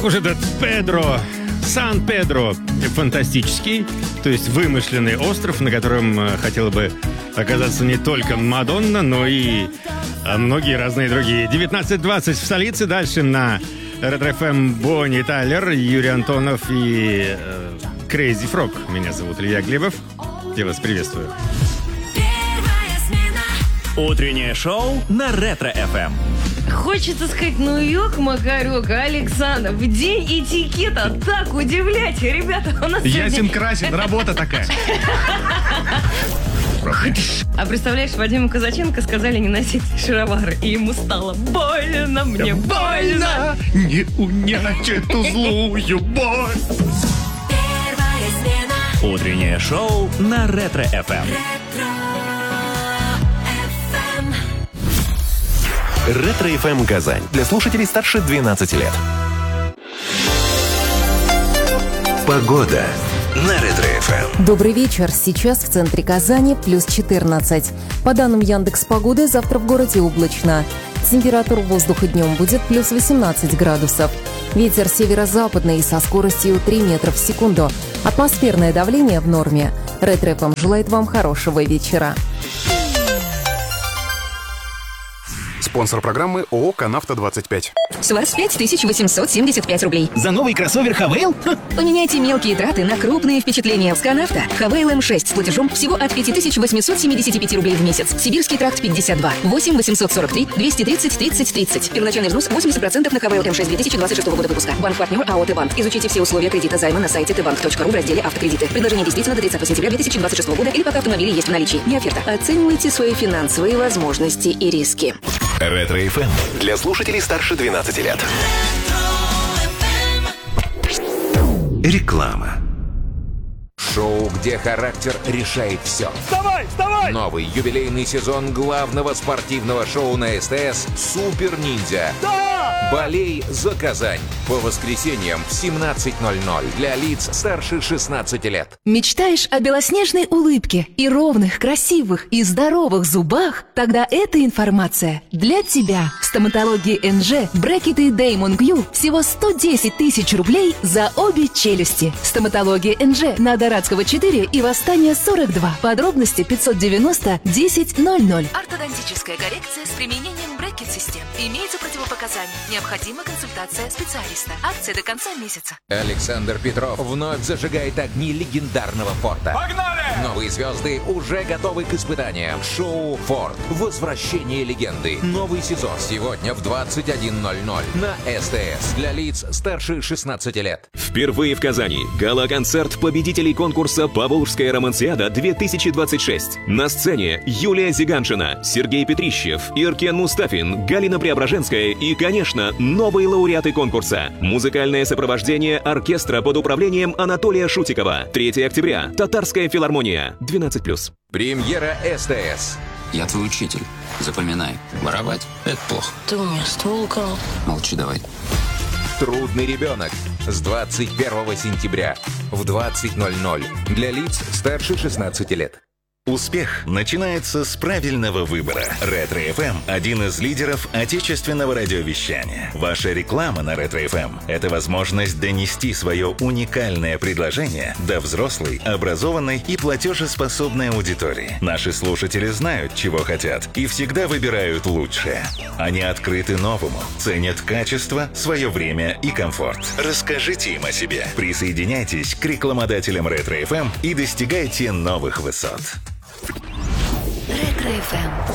Похоже, этот Сан-Педро фантастический, то есть вымышленный остров, на котором хотела бы оказаться не только Мадонна, но и многие разные другие. 19:20 в столице. Дальше на Ретро-ФМ Бонни Тайлер, Юрий Антонов и Crazy Frog. Меня зовут Илья Глебов. Я вас приветствую. Утреннее шоу на Ретро-ФМ. Хочется сказать, ну ёк, Макарёк, Александр, в день этикета так удивлять. Ребята, у нас Ясен красен, работа такая. А представляешь, Вадиму Казаченко сказали не носить шаровары, и ему стало больно, мне больно. Не унять эту злую боль. Утреннее шоу на Ретро-ФМ. Ретро-ФМ Казань. Для слушателей старше 12 лет. Погода на Ретро-ФМ. Добрый вечер. Сейчас в центре Казани плюс 14. По данным Яндекс.Погоды, завтра в городе облачно. Температура воздуха днем будет плюс 18 градусов. Ветер северо-западный со скоростью 3 метра в секунду. Атмосферное давление в норме. Ретро-ФМ желает вам хорошего вечера. Спонсор программы ООО «Канавто-25». С вас 5875 рублей. За новый кроссовер Хавейл? Поменяйте мелкие траты на крупные впечатления. С Канавто. Хавейл М6 с платежом всего от 5875 рублей в месяц. Сибирский тракт 52. 8 843 230 30 30. Первоначальный взнос 80% на Хавейл М6 2026 года выпуска. Банк-партнер АО «Т-Банк». Изучите все условия кредита займа на сайте tbank.ru в разделе «Автокредиты». Предложение действительно до 30 сентября 2026 года или пока автомобили есть в наличии. Не оферта. Оценивайте свои финансовые возможности и риски. Ретро-ФМ. Для слушателей старше 12 лет. Реклама. Шоу, где характер решает все. Вставай, вставай! Новый юбилейный сезон главного спортивного шоу на СТС «Супер Ниндзя». Да! Болей за Казань. По воскресеньям в 17:00 для лиц старше 16 лет. Мечтаешь о белоснежной улыбке и ровных, красивых и здоровых зубах? Тогда эта информация для тебя. В стоматологии НЖ брекеты Damon Q всего 110 тысяч рублей за обе челюсти. Стоматология НЖ на Дорадского 4 и Восстания 42. Подробности 590 10 00. Ортодонтическая коррекция с применением брекет-систем. Имеются противопоказания. Необходима консультация специалиста. Акция до конца месяца. Александр Петров вновь зажигает огни легендарного форта. Погнали! Новые звезды уже готовы к испытаниям. Шоу «Форт. Возвращение легенды». Новый сезон сегодня в 21:00 на СТС. Для лиц старше 16 лет. Впервые в Казани гала-концерт победителей конкурса «Поволжская романсиада-2026». На сцене Юлия Зиганшина, Сергей Петрищев, Иркен Мустафин, Галина Преображенская и, конечно, новые лауреаты конкурса. Музыкальное сопровождение оркестра под управлением Анатолия Шутикова. 3 октября. Татарская филармония. 12+. Премьера СТС. Я твой учитель. Запоминай. Воровать – это плохо. Ты у меня ствол украл. Молчи давай. Трудный ребенок. С 21 сентября в 20:00 для лиц старше 16 лет. Успех начинается с правильного выбора. Ретро-ФМ – один из лидеров отечественного радиовещания. Ваша реклама на Ретро-ФМ – это возможность донести свое уникальное предложение до взрослой, образованной и платежеспособной аудитории. Наши слушатели знают, чего хотят, и всегда выбирают лучшее. Они открыты новому, ценят качество, свое время и комфорт. Расскажите им о себе. Присоединяйтесь к рекламодателям Ретро-ФМ и достигайте новых высот. Ретро-ФМ.